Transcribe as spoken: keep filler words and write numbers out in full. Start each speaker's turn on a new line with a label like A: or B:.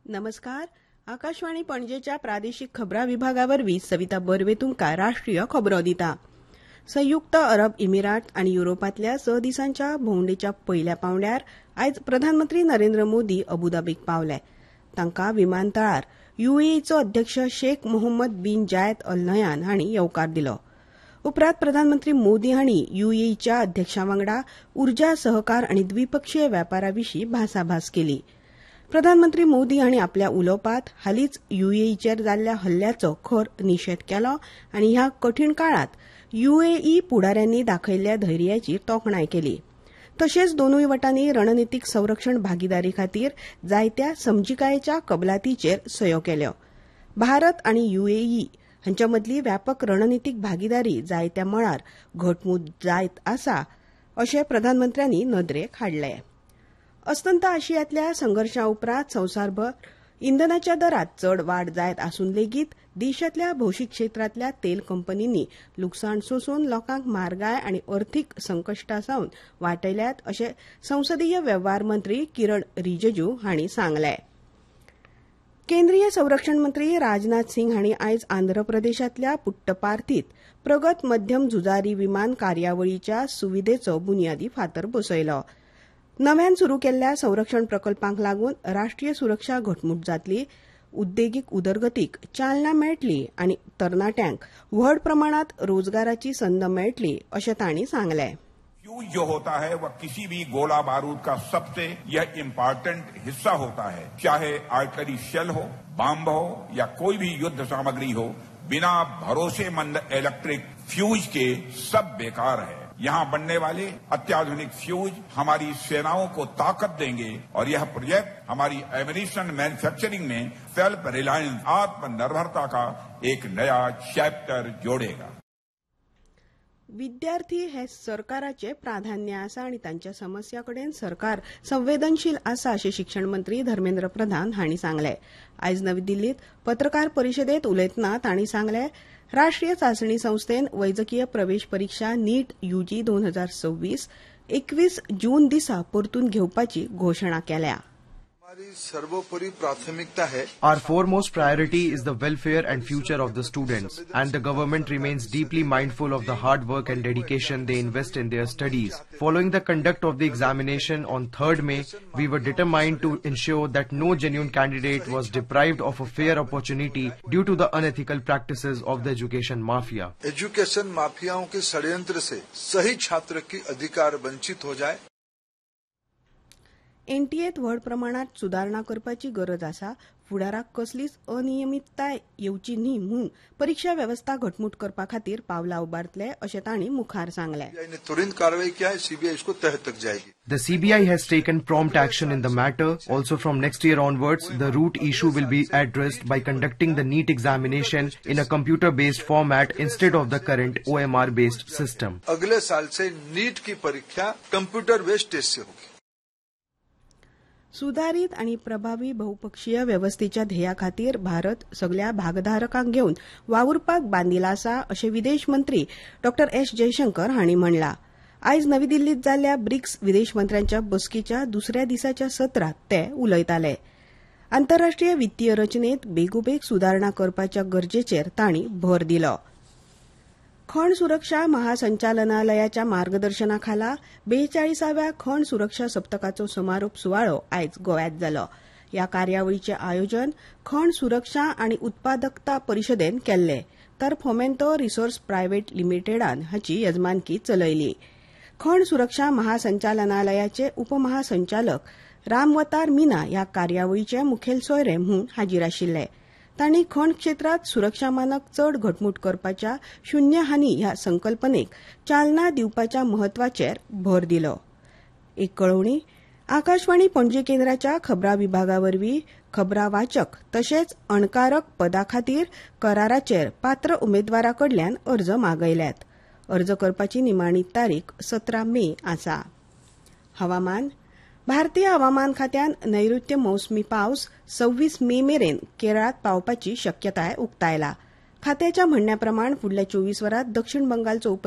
A: नमस्कार. आकाशवाणी पणजेच्या प्रादेशीक खबरां विभागावरवीं सविता बर्वे तुमकां राष्ट्रीय खबरो दिता. संयुक्त अरब इमिरात आनी युरोपांतल्या स दिसांच्या भोंवडेच्या पयल्या पांवड्यार आयज प्रधानमंत्री नरेंद्र मोदी अबुधाबीक पावले. तांकां विमानतळार युएईचो अध्यक्ष शेख मोहम्मद बीन जायद अल नह्यान हांणी येवकार दिलो. उपरांत प्रधानमंत्री मोदी हांणी युएईच्या अध्यक्षावांगडा उर्जा सहकार आनी द्विपक्षीय वेपाराविशीं भासाभास केली. प्रधानमंत्री मोदी हांणी आपल्या उलोवपांत हालींच युएईचेर जाल्ल्या हल्ल्याचो खर निशेध केलो आनी ह्या कठीण काळांत युएई फुडाऱ्यांनी दाखयल्ल्या धैर्याची तोखणाय केली. तशेंच दोनूय वटांनी रणनीतीक संरक्षण भागीदारी खातीर जायत्या समजिकायेच्या कबलातीचेर सयो केल्यो. भारत आनी युएई हांच्या मदली व्यापक रणनीतीक भागीदारी जायत्या मळार घटमूट जायत आसा अशें प्रधानमंत्र्यांनी नदरेक हाडले. अस्तंत आशियांतल्या संघर्षा उपरांत संवसारभर इंधनाच्या दरांत चड वाड जायत आसून लेगीत देशांतल्या भौशीक क्षेत्रांतल्या तेल कंपनींनी लुकसाण सोसून लोकांक म्हारगाय आनी अर्थीक संकश्टासावन वाटयल्यात अशें संसदीय वेव्हार मंत्री किरण रिजिजू हांणी सांगलें. केंद्रीय संरक्षण मंत्री राजनाथ सिंग हांणी आयज आंध्र प्रदेशांतल्या पुट्टपार्थीत प्रगत मध्यम झुजारी विमान कार्यावळीच्या सुविधेचो बुन्यादी फातर बसयलो. नव्यान सुरू केल्ल्या संरक्षण प्रकल्पांक लागून राष्ट्रीय सुरक्षा घटमूट जातली, उद्देगीक उदरगतीक चालना मेळटली आनी तरणाट्यांक व्हड प्रमाणांत रोजगाराची संद मेळटली अशें तांणी सांगलें.
B: फ्यूज जो होता है वह किसी भी गोला बारूद का सबसे यह इम्पोर्टेंट हिस्सा होता है. चाहे आर्टिलरी शेल हो, बम हो या कोई भी युद्ध सामग्री हो, बिना भरोसेमंद इलेक्ट्रिक फ्यूज के सब बेकार है. यहाँ बनने वाले अत्याधुनिक फ्यूज हमारी सेनाओं को ताकत देंगे और यह प्रोजेक्ट हमारी एमिनिशन मैन्युफैक्चरिंग में सेल्फ रिलायंस आत्मनिर्भरता का एक नया चैप्टर जोड़ेगा.
A: विद्यार्थी हे सरकाराचे प्राधान्य आसा आनी तांच्या समस्या कडेन सरकार संवेदनशील आसा अशें शिक्षण मंत्री धर्मेंद्र प्रधान हांणी सांगलें. आयज नवी दिल्लीत पत्रकार परिशदेंत उलयतना तांणी सांगलें, राष्ट्रीय चांचणी संस्थेन वैजकीय प्रवेश परीक्षा नीट यूजी दोन हजार सव्वीस एकवीस जून दिसा परतून घेवपाची घोशणा केल्या.
C: सर्वोपरि प्राथमिकता है.
D: Our foremost priority is the welfare and future of the students, and the government remains deeply mindful of the hard work and dedication they invest in their studies. Following the conduct of the examination on third May, we were determined to ensure that no genuine candidate was deprived of a fair opportunity due to the unethical practices of the education mafia.
C: Education माफियाओं के षड्यंत्र से सही छात्र की अधिकार वंचित हो जाए.
A: एनटीएत व्हड प्रमाणात सुदारणा करपाची गरज आसा. फुडाराक कसलीच अनियमितताय येवची न्ही म्हूण परीक्षा वेवस्था घटमूट करपा खातीर पावलां उबारतले अशें तांणी मुखार सांगलें.
C: तुरंत कार्रवाई किया है. सीबीआई इसको तह तक जाएगी.
D: The C B I has taken prompt action in the matter. Also from next year onwards, the root issue will be addressed by conducting the NEET examination in a computer-based format instead of the current O M R-based system.
C: अगले साल से नीट की परीक्षा computer based test से होगी.
A: सुधारित आनी प्रभावी बहुपक्षीय वेवस्थेच्या ध्येया खातीर भारत सगळ्या भागधारकांक घेवन वावुरपाक बांदिला आसा अशें विदेश मंत्री डॉ एस जयशंकर हांणी म्हणलां. आयज नवी दिल्लीत जाल्ल्या ब्रिक्स विदेश मंत्र्यांच्या बसकेच्या दुसऱ्या दिसाच्या सत्रांत ते उलयताले. आंतरराष्ट्रीय वित्तीय रचनेत बेगोबेग सुदारणा करपाच्या गरजेचेर तांणी भर दिलो. खण सुरक्षा महासंचालनालयाच्या मार्गदर्शनाखाला बेचाळीसाव्या खण सुरक्षा सप्तकाचो समारोप सुवाळो आयज गोंयांत जालो. ह्या कार्यावळीचें आयोजन खण सुरक्षा आनी उत्पादकता परिशदेन केल्लें, तर फोमेंतो रिसोर्स प्रायव्हेट लिमिटेडान हाची येजमानकी चलयली. खण सुरक्षा महासंचालनालयाचे उपमहासंचालक रामवतार मीना ह्या कार्यावळीचे मुखेल सोयरे म्हूण हाजीर आशिल्ले. तांणी खण क्षेत्रांत सुरक्षा मानक चड घटमूट करपाच्या शुन्य हानी ह्या संकल्पनेक चालना दिवपाच्या म्हत्वाचेर भर दिलो. एक कळवणी आकाशवाणी पणजी केंद्राच्या खबरां विभागावरवीं खबरां वाचक तशेंच अणकारक पदा खातीर कराराचेर पात्र उमेदवारा कडल्यान अर्ज मागयल्यात. अर्ज करपाची निमाणी तारीख सतरा मे आसा. हवामान भारतीय हवामान खात्यान नैऋत्य मोसमी पावस सव्वीस मे मेरेन केरळात पावपाची शक्यताय उक्तायला. खात्याच्या म्हणण्या प्रमाण फुडल्या चोवीस वरांत दक्षिण बंगालचो